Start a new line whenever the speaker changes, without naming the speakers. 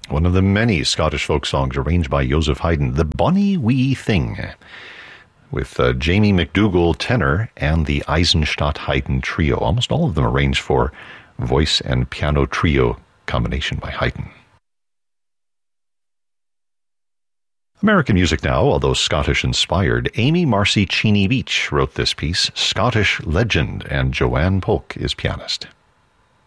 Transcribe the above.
one of the many Scottish folk songs arranged by Joseph Haydn, The Bonnie Wee Thing, with Jamie McDougall tenor and the Eisenstadt Haydn Trio. Almost all of them arranged for voice and piano trio combination by Haydn. American music now, although Scottish-inspired. Amy Marcy Cheney Beach wrote this piece, Scottish legend, and Joanne Polk is pianist.